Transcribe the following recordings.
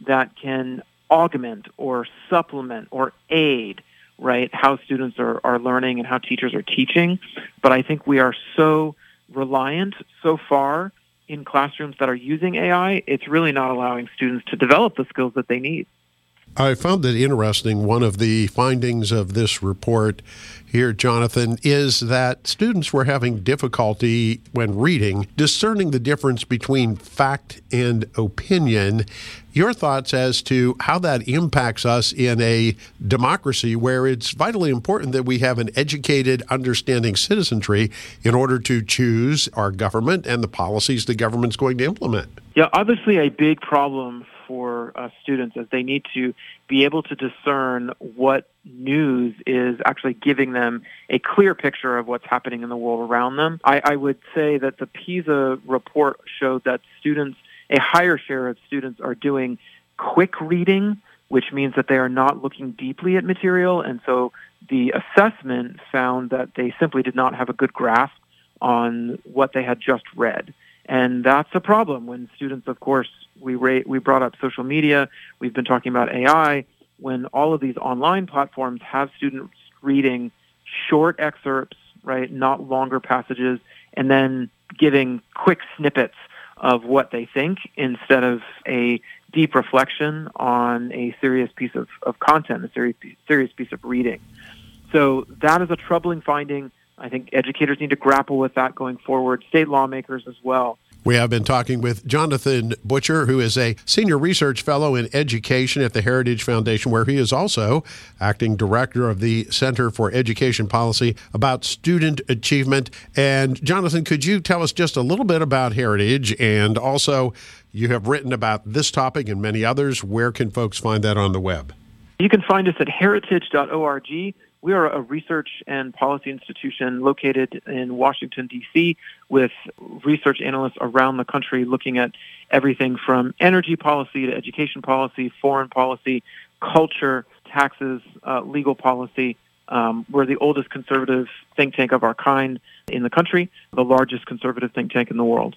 that can augment or supplement or aid, right, how students are learning and how teachers are teaching. But I think we are so reliant so far in classrooms that are using AI, it's really not allowing students to develop the skills that they need. I found it interesting. One of the findings of this report here, Jonathan, is that students were having difficulty when reading, discerning the difference between fact and opinion. Your thoughts as to how that impacts us in a democracy where it's vitally important that we have an educated, understanding citizenry in order to choose our government and the policies the government's going to implement? Yeah, obviously a big problem for students as they need to be able to discern what news is actually giving them a clear picture of what's happening in the world around them. I would say that the PISA report showed that a higher share of students are doing quick reading, which means that they are not looking deeply at material. And so the assessment found that they simply did not have a good grasp on what they had just read. And that's a problem when students, of course, we brought up social media, we've been talking about AI, when all of these online platforms have students reading short excerpts, right, not longer passages, and then giving quick snippets of what they think instead of a deep reflection on a serious piece of content, a serious piece of reading. So that is a troubling finding. I think educators need to grapple with that going forward, state lawmakers as well. We have been talking with Jonathan Butcher, who is a senior research fellow in education at the Heritage Foundation, where he is also acting director of the Center for Education Policy, about student achievement. And Jonathan, could you tell us just a little bit about Heritage? And also, you have written about this topic and many others. Where can folks find that on the web? You can find us at heritage.org. We are a research and policy institution located in Washington, D.C., with research analysts around the country looking at everything from energy policy to education policy, foreign policy, culture, taxes, legal policy. We're the oldest conservative think tank of our kind in the country, the largest conservative think tank in the world.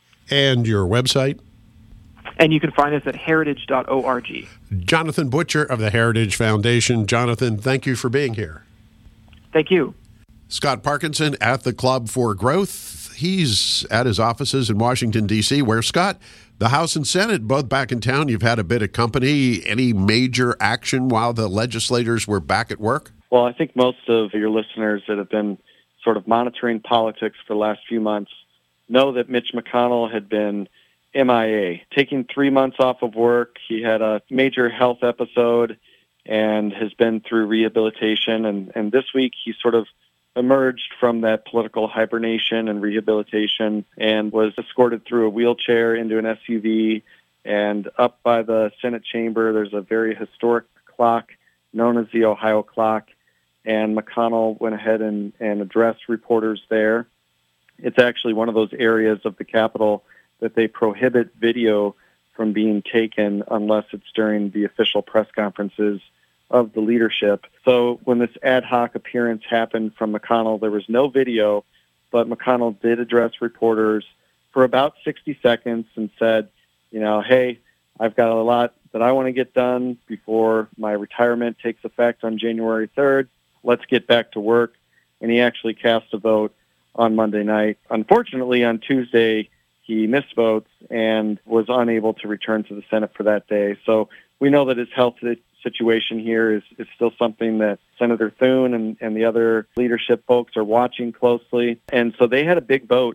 And your website? And you can find us at heritage.org. Jonathan Butcher of the Heritage Foundation. Jonathan, thank you for being here. Thank you. Scott Parkinson at the Club for Growth. He's at his offices in Washington, D.C., where, Scott, the House and Senate both back in town. You've had a bit of company. Any major action while the legislators were back at work? Well, I think most of your listeners that have been sort of monitoring politics for the last few months know that Mitch McConnell had been MIA, taking 3 months off of work. He had a major health episode and has been through rehabilitation. And this week he sort of emerged from that political hibernation and rehabilitation and was escorted through a wheelchair into an SUV and up by the Senate chamber. There's a very historic clock known as the Ohio clock. And McConnell went ahead and addressed reporters there. It's actually one of those areas of the Capitol that they prohibit video from being taken unless it's during the official press conferences of the leadership. So when this ad hoc appearance happened from McConnell, there was no video, but McConnell did address reporters for about 60 seconds and said, hey, I've got a lot that I want to get done before my retirement takes effect on January 3rd. Let's get back to work. And he actually cast a vote on Monday night. Unfortunately, on Tuesday, he missed votes and was unable to return to the Senate for that day. So we know that his health situation here is still something that Senator Thune and the other leadership folks are watching closely. And so they had a big vote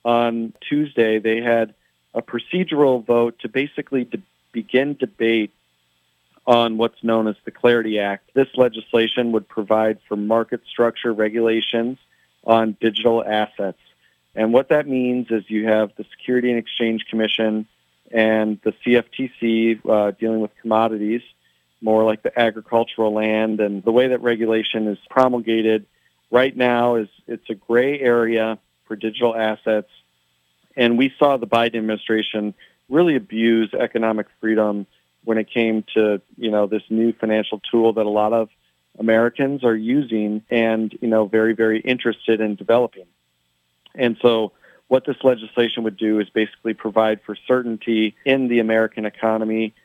on Tuesday. They had a procedural vote to basically begin debate on what's known as the Clarity Act. This legislation would provide for market structure regulations on digital assets. And what that means is you have the Security and Exchange Commission and the CFTC dealing with commodities, more like the agricultural land. And the way that regulation is promulgated right now is it's a gray area for digital assets. And we saw the Biden administration really abuse economic freedom when it came to, this new financial tool that a lot of Americans are using and, very, very interested in developing. And so what this legislation would do is basically provide for certainty in the American economy